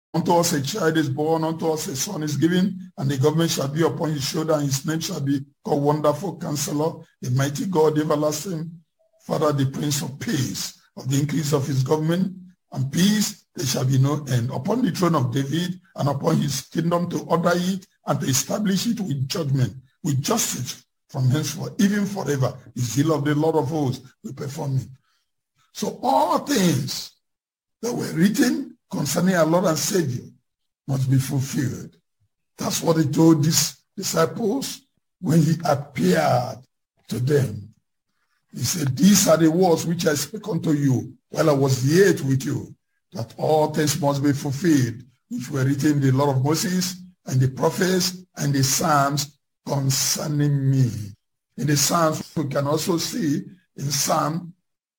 unto us a child is born, unto us a son is given, and the government shall be upon his shoulder, and his name shall be called Wonderful Counselor, the Mighty God, the Everlasting Father, the Prince of Peace. Of the increase of his government and peace, there shall be no end. Upon the throne of David and upon his kingdom, to order it and to establish it with judgment, with justice from henceforth, even forever. The zeal of the Lord of hosts will perform it. So all things that were written concerning our Lord and Savior must be fulfilled. That's what he told these disciples when he appeared to them. He said, these are the words which I speak unto you while I was yet with you, that all things must be fulfilled, which were written in the law of Moses and the prophets and the Psalms concerning me. In the Psalms, we can also see in Psalm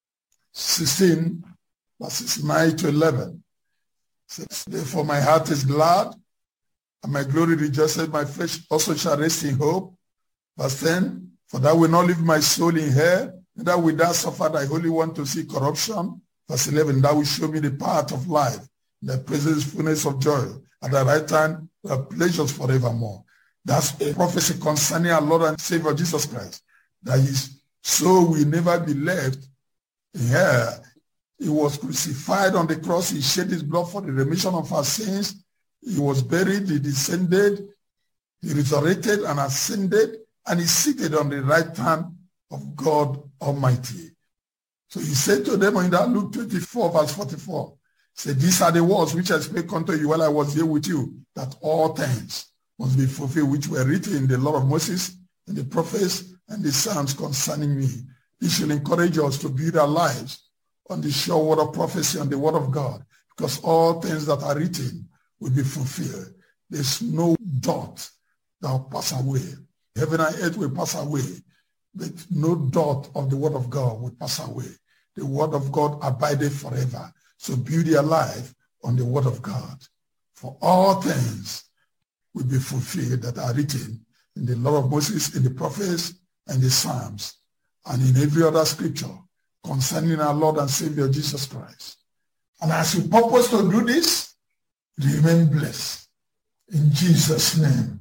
16, verses 9 to 11. Says, therefore my heart is glad, and my glory rejoices, my flesh also shall rest in hope. Verse 10, for thou wilt not leave my soul in hell, neither wilt thou suffer thy Holy One to see corruption. Verse 11, thou wilt show me the path of life, in thy presence fullness of joy, at thy right hand there are pleasures forevermore. That's a prophecy concerning our Lord and Savior Jesus Christ, that his soul will never be left in hell. He was crucified on the cross. He shed his blood for the remission of our sins. He was buried. He descended. He resurrected and ascended, and he's seated on the right hand of God Almighty. So he said to them in that Luke 24, verse 44, he said, these are the words which I spake unto you while I was here with you, that all things must be fulfilled, which were written in the law of Moses and the prophets and the Psalms concerning me. This shall encourage us to build our lives on the sure word of prophecy and the word of God, because all things that are written will be fulfilled. There's no dot that will pass away. Heaven and earth will pass away, but no dot of the word of God will pass away. The word of God abideth forever. So build your life on the word of God. For all things will be fulfilled that are written in the law of Moses, in the prophets, and the Psalms, and in every other scripture concerning our Lord and Savior Jesus Christ. And as you purpose to do this, remain blessed. In Jesus' name.